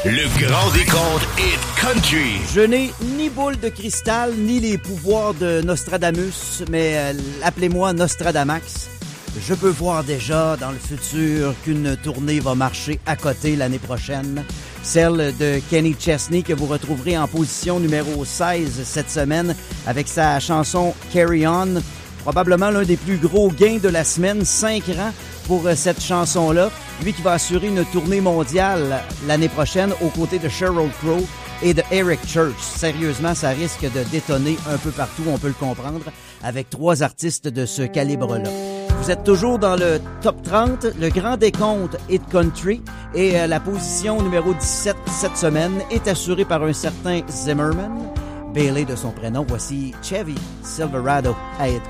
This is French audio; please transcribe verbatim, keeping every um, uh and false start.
Le grand décompte Hit Country. Je n'ai ni boule de cristal, ni les pouvoirs de Nostradamus, mais euh, appelez-moi Nostradamax. Je peux voir déjà dans le futur qu'une tournée va marcher à côté l'année prochaine. Celle de Kenny Chesney que vous retrouverez en position numéro seize cette semaine avec sa chanson Carry On. Probablement l'un des plus gros gains de la semaine, cinq rangs pour cette chanson-là. Lui qui va assurer une tournée mondiale l'année prochaine aux côtés de Sheryl Crow et de Eric Church. Sérieusement, ça risque de détonner un peu partout, on peut le comprendre, avec trois artistes de ce calibre-là. Vous êtes toujours dans le top trente, le grand décompte Hit Country, et euh, la position numéro dix-sept cette semaine est assurée par un certain Zimmerman, Bailey de son prénom. Voici Chevy Silverado à Hit